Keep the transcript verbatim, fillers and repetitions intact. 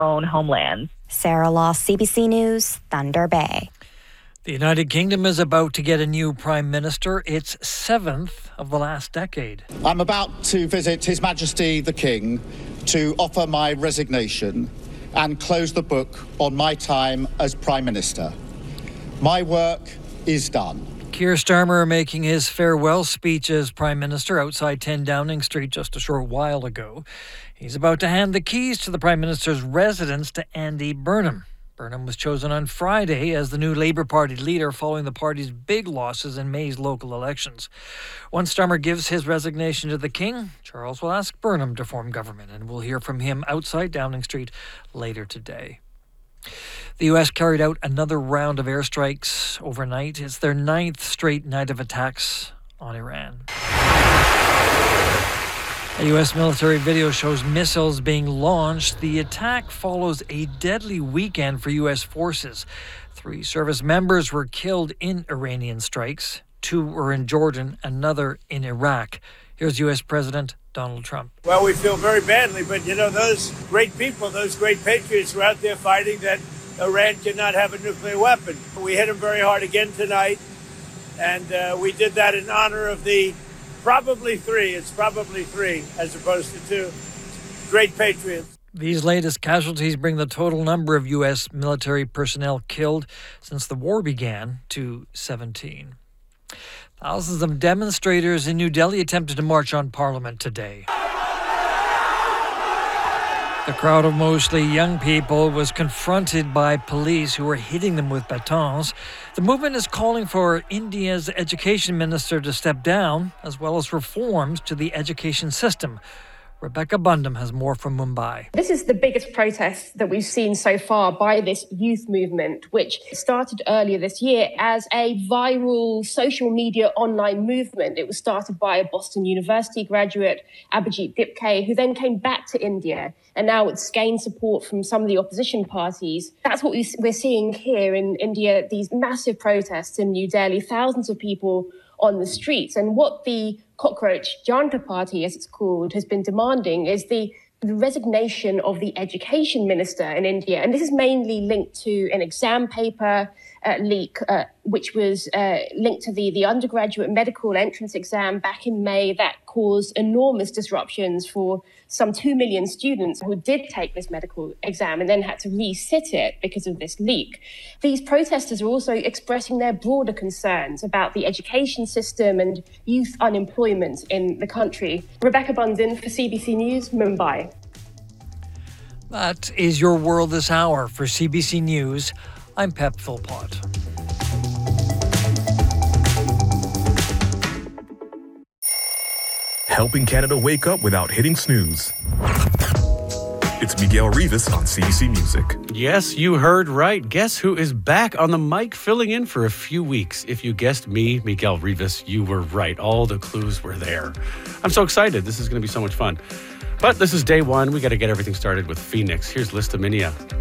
own homelands. Sarah Law, C B C News, Thunder Bay. The United Kingdom is about to get a new prime minister, its seventh of the last decade. I'm about to visit His Majesty the King to offer my resignation and close the book on my time as Prime Minister. My work is done. Keir Starmer making his farewell speech as Prime Minister outside ten Downing Street just a short while ago. He's about to hand the keys to the Prime Minister's residence to Andy Burnham. Burnham was chosen on Friday as the new Labour Party leader following the party's big losses in May's local elections. Once Starmer gives his resignation to the King, Charles will ask Burnham to form government, and we'll hear from him outside Downing Street later today. The U S carried out another round of airstrikes overnight. It's their ninth straight night of attacks on Iran. A U S military video shows missiles being launched. The attack follows a deadly weekend for U S forces. Three service members were killed in Iranian strikes. Two were in Jordan, another in Iraq. Here's U S President Donald Trump. Well, we feel very badly, but you know, those great people, those great patriots were out there fighting that Iran cannot have a nuclear weapon. We hit them very hard again tonight, and uh, we did that in honor of the probably three, it's probably three as opposed to two, great patriots. These latest casualties bring the total number of U S military personnel killed since the war began to seventeen. Thousands of demonstrators in New Delhi attempted to march on Parliament today. The crowd of mostly young people was confronted by police who were hitting them with batons. The movement is calling for India's education minister to step down, as well as reforms to the education system. Rebecca Bundham has more from Mumbai. This is the biggest protest that we've seen so far by this youth movement, which started earlier this year as a viral social media online movement. It was started by a Boston University graduate, Abhijit Dipke, who then came back to India. And now it's gained support from some of the opposition parties. That's what we're seeing here in India, these massive protests in New Delhi, thousands of people on the streets. And what the Cockroach Janta Party, as it's called, has been demanding is the, the resignation of the education minister in India. And this is mainly linked to an exam paper uh, leak, uh, which was uh, linked to the, the undergraduate medical entrance exam back in May that caused enormous disruptions for some two million students who did take this medical exam and then had to resit it because of this leak. These protesters are also expressing their broader concerns about the education system and youth unemployment in the country. Rebecca Bundham for C B C News, Mumbai. That is your world this hour. For C B C News, I'm Pep Philpott. Helping Canada wake up without hitting snooze. It's Miguel Rivas on C B C Music. Yes, you heard right. Guess who is back on the mic filling in for a few weeks? If you guessed me, Miguel Rivas, you were right. All the clues were there. I'm so excited. This is going to be so much fun. But this is day one. We got to get everything started with Phoenix. Here's Lista Minia.